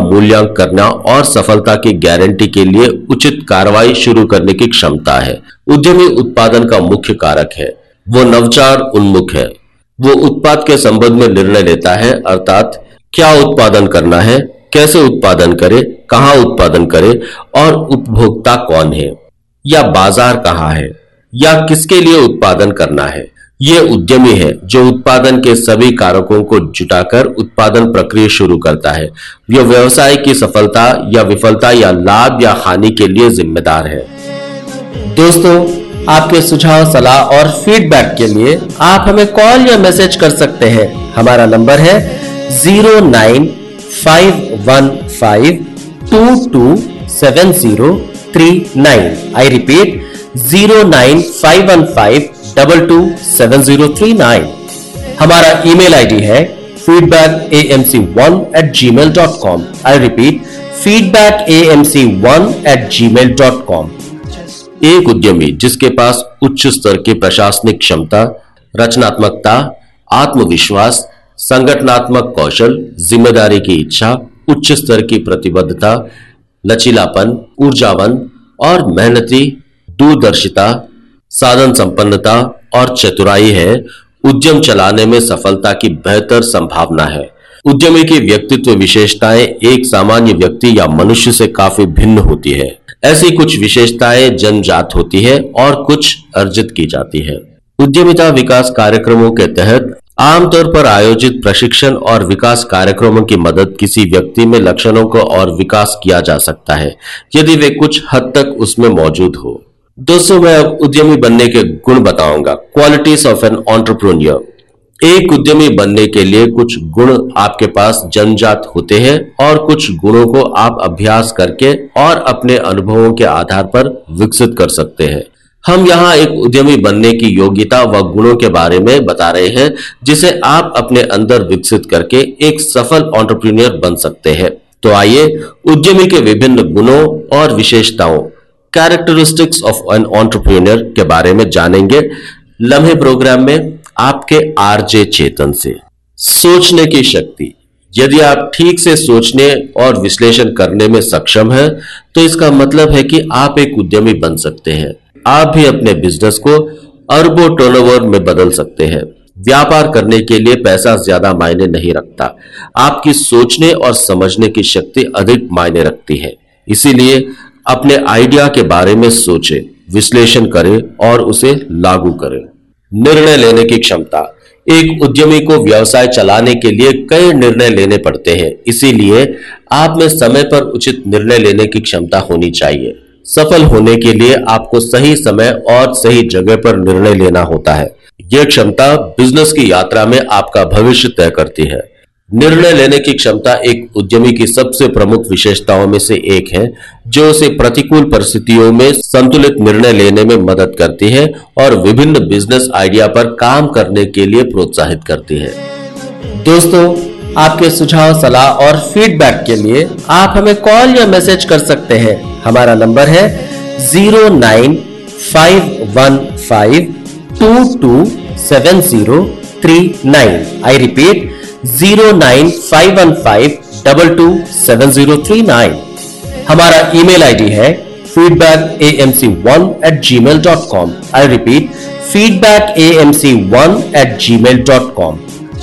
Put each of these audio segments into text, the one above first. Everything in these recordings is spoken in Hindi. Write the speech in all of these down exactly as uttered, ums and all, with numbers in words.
मूल्यांकन करना और सफलता की गारंटी के लिए उचित कार्रवाई शुरू करने की क्षमता है। उद्यमी उत्पादन का मुख्य कारक है। वो नवाचार उन्मुख है। वो उत्पाद के संबंध में निर्णय लेता है, अर्थात क्या उत्पादन करना है, कैसे उत्पादन करे, कहां उत्पादन करे और उपभोक्ता कौन है या बाजार कहां है या किसके लिए उत्पादन करना है। ये उद्यमी है जो उत्पादन के सभी कारकों को जुटाकर उत्पादन प्रक्रिया शुरू करता है। यह व्यवसाय की सफलता या विफलता या लाभ या हानि के लिए जिम्मेदार है। दोस्तों, आपके सुझाव, सलाह और फीडबैक के लिए आप हमें कॉल या मैसेज कर सकते हैं। हमारा नंबर है zero nine five one five to to seven zero three nine. I repeat zero nine five one five double two seven zero three nine. हमारा ईमेल आईडी है feedback A M C one eight ji mail dot com. I repeat feedback A M C one eight ji mail dot com. एक उद्यमी जिसके पास उच्च स्तर की प्रशासनिक क्षमता, रचनात्मकता, आत्मविश्वास, संगठनात्मक कौशल, जिम्मेदारी की इच्छा, उच्च स्तर की प्रतिबद्धता, लचीलापन, ऊर्जावान और मेहनती, दूरदर्शिता, साधन संपन्नता और चतुराई है, उद्यम चलाने में सफलता की बेहतर संभावना है। उद्यमी की व्यक्तित्व विशेषताएं एक सामान्य व्यक्ति या मनुष्य से काफी भिन्न होती है। ऐसी कुछ विशेषताएं जन्मजात होती है और कुछ अर्जित की जाती है। उद्यमिता विकास कार्यक्रमों के तहत आमतौर पर आयोजित प्रशिक्षण और विकास कार्यक्रमों की मदद किसी व्यक्ति में लक्षणों को और विकास किया जा सकता है यदि वे कुछ हद तक उसमें मौजूद हो। दोस्तों, मैं अब उद्यमी बनने के गुण बताऊंगा। Qualities of an entrepreneur. एक उद्यमी बनने के लिए कुछ गुण आपके पास जन्मजात होते हैं और कुछ गुणों को आप अभ्यास करके और अपने अनुभवों के आधार पर विकसित कर सकते हैं। हम यहाँ एक उद्यमी बनने की योग्यता व गुणों के बारे में बता रहे हैं जिसे आप अपने अंदर विकसित करके एक सफल एंटरप्रेन्योर बन सकते हैं। तो आइए उद्यमी के विभिन्न गुणों और विशेषताओं, कैरेक्टरिस्टिक्स ऑफ एन एंटरप्रेन्योर के बारे में जानेंगे लम्हे प्रोग्राम में आपके आरजे चेतन से। सोचने की शक्ति। यदि आप ठीक से सोचने और विश्लेषण करने में सक्षम हैं, तो इसका मतलब है कि आप एक उद्यमी बन सकते हैं। आप भी अपने बिजनेस को अरबों टर्नओवर में बदल सकते हैं। व्यापार करने के लिए पैसा ज्यादा मायने नहीं रखता, आपकी सोचने और समझने की शक्ति अधिक मायने रखती है। इसीलिए अपने आइडिया के बारे में सोचें, विश्लेषण करें और उसे लागू करें। निर्णय लेने की क्षमता। एक उद्यमी को व्यवसाय चलाने के लिए कई निर्णय लेने पड़ते हैं, इसीलिए आप में समय पर उचित निर्णय लेने की क्षमता होनी चाहिए। सफल होने के लिए आपको सही समय और सही जगह पर निर्णय लेना होता है। यह क्षमता बिजनेस की यात्रा में आपका भविष्य तय करती है। निर्णय लेने की क्षमता एक उद्यमी की सबसे प्रमुख विशेषताओं में से एक है, जो उसे प्रतिकूल परिस्थितियों में संतुलित निर्णय लेने में मदद करती है और विभिन्न बिजनेस आइडिया पर काम करने के लिए प्रोत्साहित करती है। दोस्तों, आपके सुझाव, सलाह और फीडबैक के लिए आप हमें कॉल या मैसेज कर सकते हैं। हमारा नंबर है zero nine five one five to to seven zero three nine. I repeat zero nine five one five double two seven zero three nine. हमारा ईमेल आईडी है feedback A M C one eight ji mail dot com. I repeat feedback A M C one eight ji mail dot com.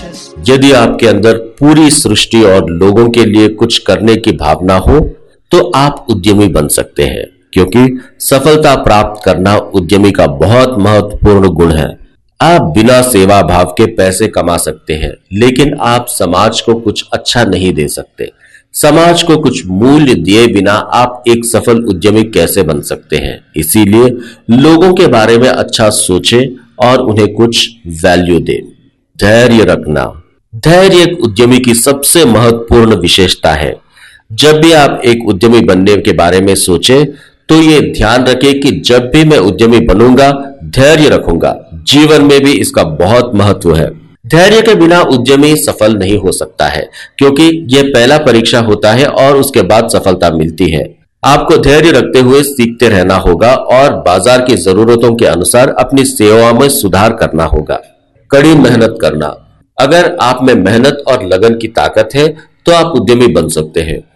यदि आपके अंदर पूरी सृष्टि और लोगों के लिए कुछ करने की भावना हो, तो आप उद्यमी बन सकते हैं, क्योंकि सफलता प्राप्त करना उद्यमी का बहुत महत्वपूर्ण गुण है। आप बिना सेवा भाव के पैसे कमा सकते हैं, लेकिन आप समाज को कुछ अच्छा नहीं दे सकते। समाज को कुछ मूल्य दिए बिना आप एक सफल उद्यमी कैसे बन सकते हैं? इसीलिए लोगों के बारे में अच्छा सोचें और उन्हें कुछ वैल्यू दें। धैर्य रखना। धैर्य एक उद्यमी की सबसे महत्वपूर्ण विशेषता है। जब भी आप एक उद्यमी बनने के बारे में सोचें, तो ये ध्यान रखें कि जब भी मैं उद्यमी बनूंगा, धैर्य रखूंगा। जीवन में भी इसका बहुत महत्व है। धैर्य के बिना उद्यमी सफल नहीं हो सकता है, क्योंकि यह पहला परीक्षा होता है और उसके बाद सफलता मिलती है। आपको धैर्य रखते हुए सीखते रहना होगा और बाजार की जरूरतों के अनुसार अपनी सेवा में सुधार करना होगा। कड़ी मेहनत करना। अगर आप में मेहनत और लगन की ताकत है, तो आप उद्यमी बन सकते हैं।